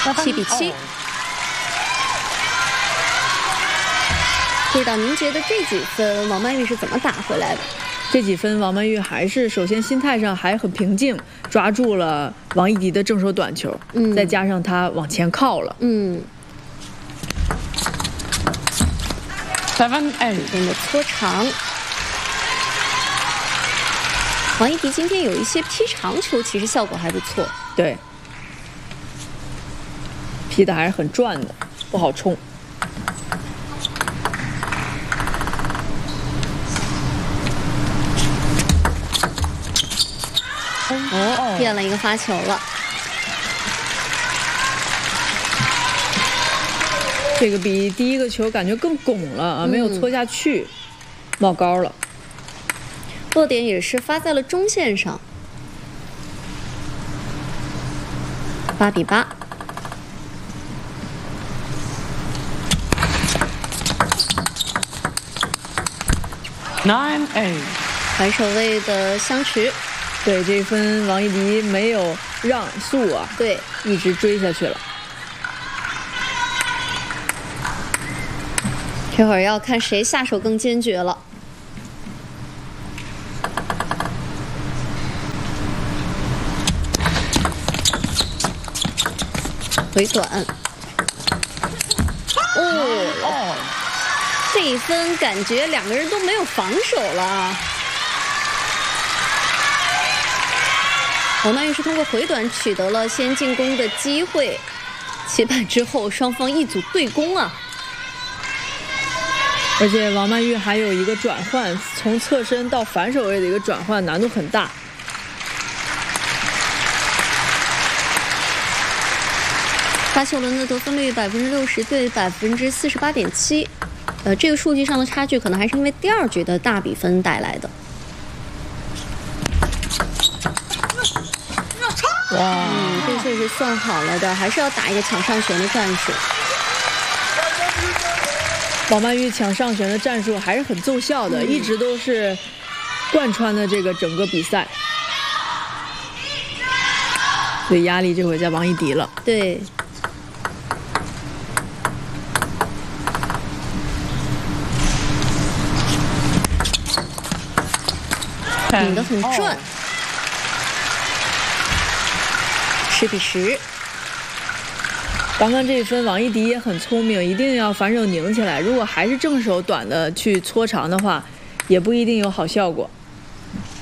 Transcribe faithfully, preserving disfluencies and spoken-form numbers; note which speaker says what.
Speaker 1: 七比七。不知道您觉得这几分王曼玉是怎么打回来的？
Speaker 2: 这几分王曼玉还是首先心态上还很平静，抓住了王艺迪的正手短球，嗯，再加上他往前靠了，
Speaker 1: 嗯。
Speaker 3: Seven eight，
Speaker 1: 边的搓长。王艺迪今天有一些劈长球，其实效果还不错。
Speaker 2: 对，劈的还是很转的，不好冲。
Speaker 1: 哦，变了一个发球了。
Speaker 2: 这个比第一个球感觉更拱了啊，没有搓下去，嗯、冒高了。
Speaker 1: 落点也是发在了中线上。八比八。
Speaker 3: Nine eight，
Speaker 1: 反手位的相持。
Speaker 2: 对，这分王艺迪没有让速啊，
Speaker 1: 对，
Speaker 2: 一直追下去了。
Speaker 1: 这会儿要看谁下手更坚决了。回短。哦，这一分感觉两个人都没有防守了。王曼玉是通过回短取得了先进攻的机会，起板之后双方一组对攻啊！
Speaker 2: 而且王曼玉还有一个转换，从侧身到反手位的一个转换难度很大。
Speaker 1: 发球轮的得分率百分之六十对百分之四十八点七，呃，这个数据上的差距可能还是因为第二局的大比分带来的。哇，嗯，这确实算好了的，还是要打一个抢上旋的战术。
Speaker 2: 王曼玉抢上旋的战术还是很奏效的，嗯、一直都是贯穿的这个整个比赛。所以压力这回在王艺迪了。
Speaker 1: 对。拧得很转。十比十。
Speaker 2: 刚刚这一分，王艺迪也很聪明，一定要反手拧起来。如果还是正手短的去搓长的话，也不一定有好效果。